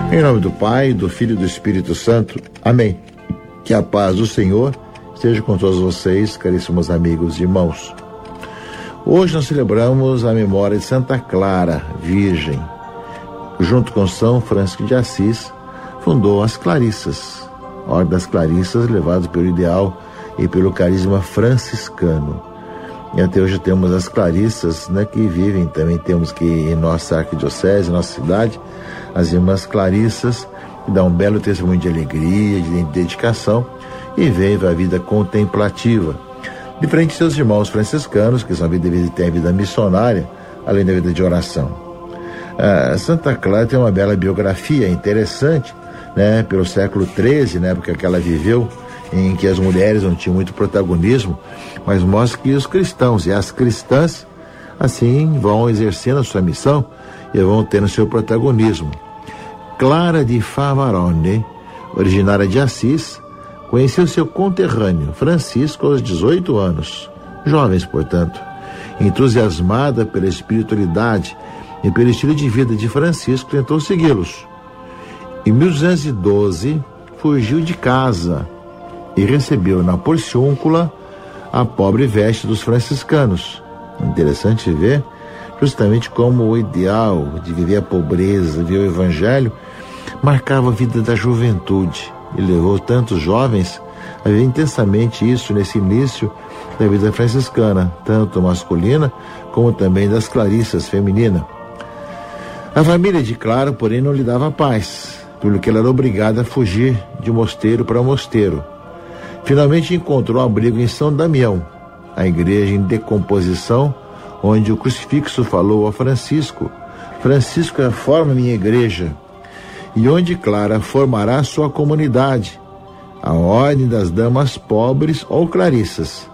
Em nome do Pai, do Filho e do Espírito Santo. Amém. Que a paz do Senhor esteja com todos vocês, caríssimos amigos e irmãos. Hoje nós celebramos a memória de Santa Clara, Virgem. Junto com São Francisco de Assis, fundou as Clarissas, a Ordem das Clarissas, levado pelo ideal e pelo carisma franciscano. E até hoje temos as Clarissas, né, que vivem, também temos que em nossa arquidiocese, nossa cidade, as irmãs Clarissas, que dão um belo testemunho de alegria, de dedicação e vivem a vida contemplativa. Diferente de seus irmãos franciscanos, que têm a vida missionária, além da vida de oração. Santa Clara tem uma bela biografia interessante, né, pelo século XIII, na época que ela viveu, em que as mulheres não tinham muito protagonismo, mas mostra que os cristãos e as cristãs, assim, vão exercendo a sua missão e vão tendo seu protagonismo. Clara de Favarone, originária de Assis, conheceu seu conterrâneo, Francisco, aos 18 anos, jovens, portanto, entusiasmada pela espiritualidade e pelo estilo de vida de Francisco, tentou segui-los. Em 1212, fugiu de casa e recebeu na porciúncula a pobre veste dos franciscanos. Interessante ver justamente como o ideal de viver a pobreza, viver o evangelho, marcava a vida da juventude e levou tantos jovens a viver intensamente isso nesse início da vida franciscana, tanto masculina como também das Clarissas feminina. A família de Clara, porém, não lhe dava paz, pelo que ela era obrigada a fugir de mosteiro para mosteiro. Finalmente encontrou abrigo em São Damião, a igreja em decomposição, onde o crucifixo falou a Francisco: Francisco reforma minha igreja, e onde Clara formará sua comunidade, a Ordem das Damas Pobres ou Clarissas.